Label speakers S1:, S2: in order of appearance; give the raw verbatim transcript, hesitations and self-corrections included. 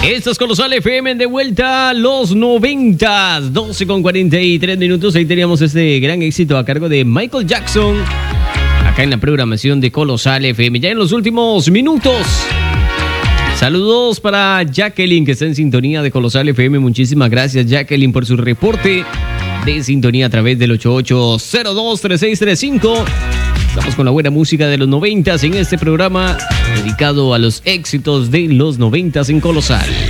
S1: Esto es Colosal F M, de vuelta a los noventas, doce con cuarenta y tres minutos. Ahí teníamos este gran éxito a cargo de Michael Jackson, acá en la programación de Colosal F M. Ya en los últimos minutos, saludos para Jacqueline, que está en sintonía de Colosal F M. Muchísimas gracias, Jacqueline, por su reporte de sintonía a través del ocho ocho cero dos tres seis tres cinco. Estamos con la buena música de los noventas en este programa dedicado a los éxitos de los noventas en Colosal.